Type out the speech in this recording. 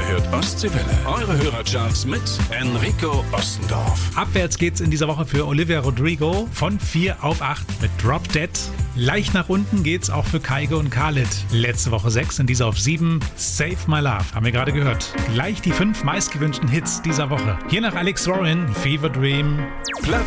Ihr hört Ostseewelle. Eure Hörercharts mit Enrico Ostendorf. Abwärts geht's in dieser Woche für Olivia Rodrigo von 4 auf 8 mit Drop Dead. Leicht nach unten geht's auch für Kygo und Khalid. Letzte Woche 6, in dieser auf 7. Save My Love, haben wir gerade gehört. Gleich die 5 meistgewünschten Hits dieser Woche. Hier nach Alex Warren, Fever Dream.